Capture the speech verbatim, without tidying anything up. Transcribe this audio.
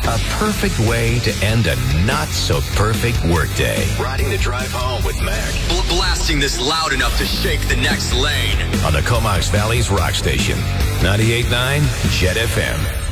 A perfect way to end a not-so-perfect workday. Riding the drive home with Mac. Bl- blasting this loud enough to shake the next lane. On the Comox Valley's rock station. ninety-eight point nine Jet F M.